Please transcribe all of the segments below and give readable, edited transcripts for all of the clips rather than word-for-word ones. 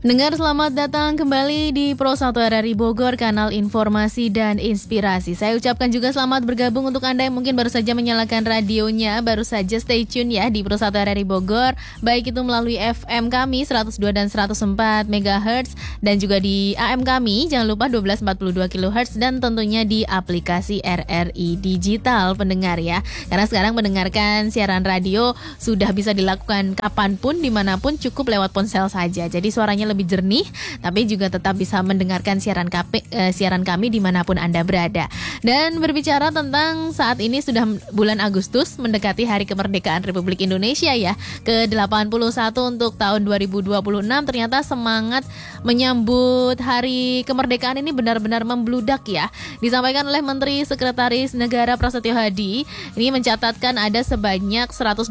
Dengar, selamat datang kembali di Pro 1 RRI Bogor, kanal informasi dan inspirasi. Saya ucapkan juga selamat bergabung untuk Anda yang mungkin baru saja menyalakan radionya. Baru saja stay tune ya di Pro 1 RRI Bogor, baik itu melalui FM kami 102 dan 104 MHz dan juga di AM kami, jangan lupa 1242 kHz dan tentunya di aplikasi RRI Digital pendengar ya. Karena sekarang mendengarkan siaran radio sudah bisa dilakukan kapanpun, dimanapun, cukup lewat ponsel saja. Jadi suaranya lebih jernih, tapi juga tetap bisa mendengarkan siaran kami dimanapun Anda berada. Dan berbicara tentang saat ini sudah bulan Agustus, mendekati Hari Kemerdekaan Republik Indonesia ya, ke-81 untuk tahun 2026. Ternyata semangat menyambut Hari Kemerdekaan ini benar-benar membludak ya. Disampaikan oleh Menteri Sekretaris Negara Prasetyo Hadi, ini mencatatkan ada sebanyak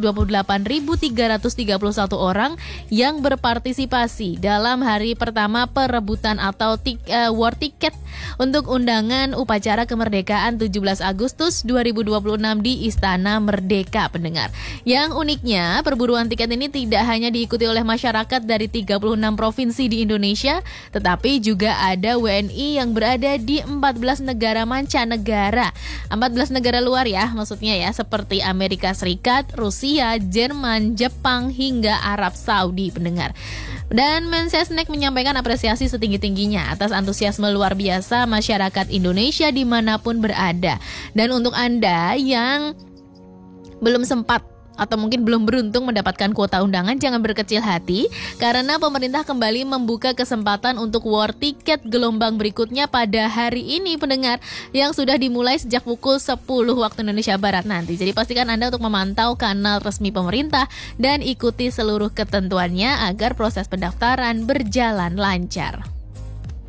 128.331 orang yang berpartisipasi dalam hari pertama perebutan atau war ticket untuk undangan upacara kemerdekaan 17 Agustus 2026 di Istana Merdeka pendengar. Yang uniknya, perburuan tiket ini tidak hanya diikuti oleh masyarakat dari 36 provinsi di Indonesia, tetapi juga ada WNI yang berada di 14 negara mancanegara. 14 negara luar ya, maksudnya ya, seperti Amerika Serikat, Rusia, Jerman, Jepang, hingga Arab Saudi pendengar. Dan Mensesnek menyampaikan apresiasi setinggi-tingginya atas antusiasme luar biasa masyarakat Indonesia dimanapun berada. Dan untuk Anda yang belum sempat atau mungkin belum beruntung mendapatkan kuota undangan, jangan berkecil hati, karena pemerintah kembali membuka kesempatan untuk war tiket gelombang berikutnya pada hari ini pendengar, yang sudah dimulai sejak pukul 10 waktu Indonesia Barat nanti. Jadi pastikan Anda untuk memantau kanal resmi pemerintah dan ikuti seluruh ketentuannya agar proses pendaftaran berjalan lancar.